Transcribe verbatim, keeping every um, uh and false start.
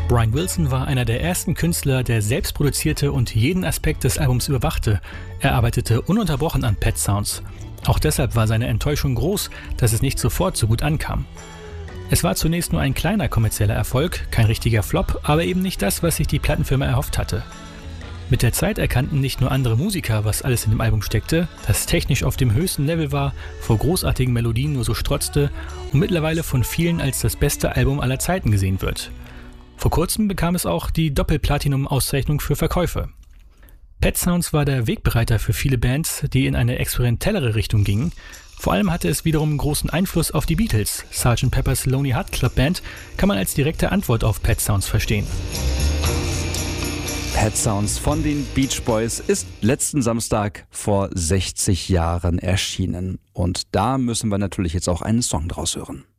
Brian Wilson war einer der ersten Künstler, der selbst produzierte und jeden Aspekt des Albums überwachte. Er arbeitete ununterbrochen an Pet Sounds. Auch deshalb war seine Enttäuschung groß, dass es nicht sofort so gut ankam. Es war zunächst nur ein kleiner kommerzieller Erfolg, kein richtiger Flop, aber eben nicht das, was sich die Plattenfirma erhofft hatte. Mit der Zeit erkannten nicht nur andere Musiker, was alles in dem Album steckte, das technisch auf dem höchsten Level war, vor großartigen Melodien nur so strotzte und mittlerweile von vielen als das beste Album aller Zeiten gesehen wird. Vor kurzem bekam es auch die Doppel-Platinum-Auszeichnung für Verkäufe. Pet Sounds war der Wegbereiter für viele Bands, die in eine experimentellere Richtung gingen. Vor allem hatte es wiederum großen Einfluss auf die Beatles. Sergeant Pepper's Lonely Heart Club Band kann man als direkte Antwort auf Pet Sounds verstehen. Pet Sounds von den Beach Boys ist letzten Samstag vor sechzig Jahren erschienen. Und da müssen wir natürlich jetzt auch einen Song draus hören.